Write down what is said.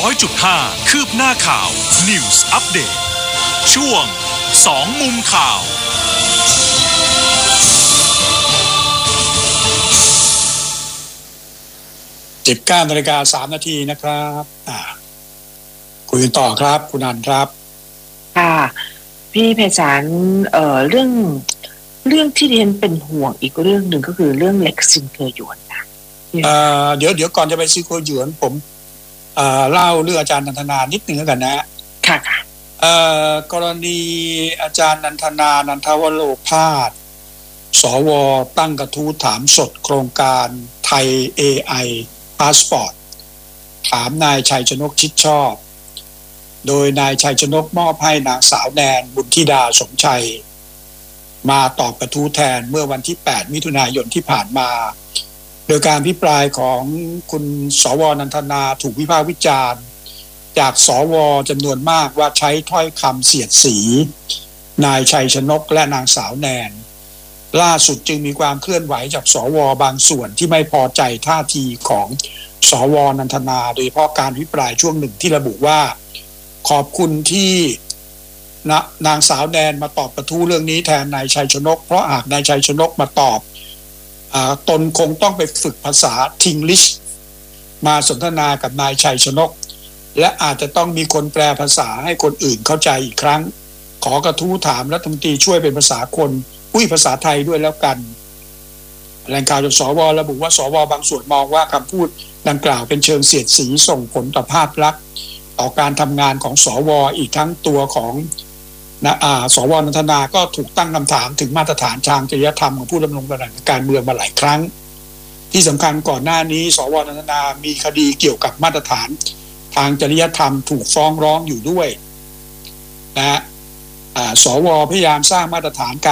100.5 คืบหน้าข่าว News Update ช่วง2มุมข่าว 19:03 น.นะครับคุยกันต่อครับคุณอันครับค่ะพี่ไพศาลเรื่องที่ดิฉันเป็นห่วงอีกเรื่องหนึ่งก็คือเรื่องเหล็กซินเคอร์หยวนนะเดี๋ยวก่อนจะไปซินเคอร์หยวนผมเล่าเรื่องอาจารย์นันทนานิดนึงแล้วกันนะค่ะกรณีอาจารย์นันทนานันทวโรภาสสวตั้งกระทู้ถามสดโครงการไทย AI พาสปอร์ตถามนายชัยชนกชิดชอบโดยนายชัยชนกมอบให้นางสาวแนนบุญธิดาสมชัยมาตอบกระทู้แทนเมื่อวันที่8มิถุนายนที่ผ่านมาโดยการพิปรายของคุณสวนันทนาถูกวิพากษ์วิจารณ์จากสวจำนวนมากว่าใช้ถ้อยคำเสียดสีนายชัยชนกและนางสาวแนนล่าสุดจึงมีความเคลื่อนไหวจากสวบางส่วนที่ไม่พอใจท่าทีของสวนันทนาโดยเฉพาะการพิปรายช่วงหนึ่งที่ระบุว่าขอบคุณที่นางสาวแนนมาตอบกระทู้เรื่องนี้แทนนายชัยชนกเพราะหากนายชัยชนกมาตอบตนคงต้องไปฝึกภาษาทิงลิชมาสนทนากับนายชัยชนกและอาจจะต้องมีคนแปลภาษาให้คนอื่นเข้าใจอีกครั้งขอกระทู้ถามรัฐมนตรีช่วยเป็นภาษาคนภาษาไทยด้วยแล้วกันแหล่งข่าวจากสวระบุว่าสวบางส่วนมองว่าคำพูดดังกล่าวเป็นเชิงเสียดสีส่งผลต่อภาพลักษณ์ต่อการทำงานของสวอีกทั้งตัวของสวนันทนาก็ถูกตั้งคำถามถึงมาตรฐานทางจริยธรรมของผู้ดำรงตำแหน่งการเมืองมาหลายครั้งที่สำคัญก่อนหน้านี้สวนันทนามีคดีเกี่ยวกับมาตรฐานทางจริยธรรมถูกฟ้องร้องอยู่ด้วยนะสวพยายามสร้างมาตรฐานการ